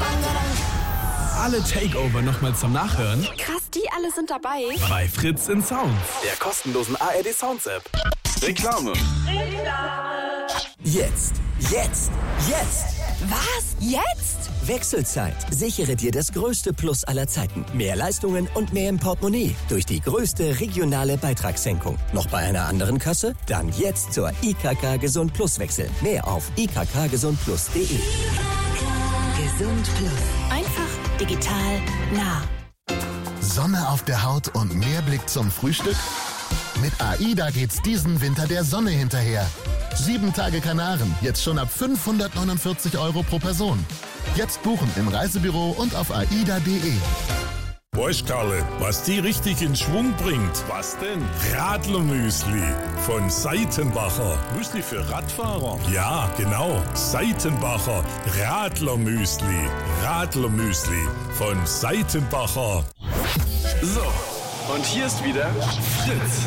Alle Takeover nochmal zum Nachhören Krass, die alle sind dabei. bei Fritz in Sounds, der kostenlosen ARD Sounds App. Reklame. Jetzt. Was? Jetzt? Wechselzeit. Sichere dir das größte Plus aller Zeiten. Mehr Leistungen und mehr im Portemonnaie. Durch die größte regionale Beitragssenkung. Noch bei einer anderen Kasse? Dann jetzt zur IKK Gesund Plus wechseln. Mehr auf ikkgesundplus.de. Gesund Plus. Einfach, digital, nah. Sonne auf der Haut und mehr Blick zum Frühstück? Mit AIDA geht's diesen Winter der Sonne hinterher. 7 Tage Kanaren, jetzt schon ab 549 € pro Person. Jetzt buchen im Reisebüro und auf aida.de. Weißt Karle, was die richtig in Schwung bringt? Was denn? Radlermüsli von Seitenbacher. Müsli für Radfahrer? Ja, genau. Seitenbacher Radlermüsli. Radlermüsli von Seitenbacher. So, und hier ist wieder Fritz.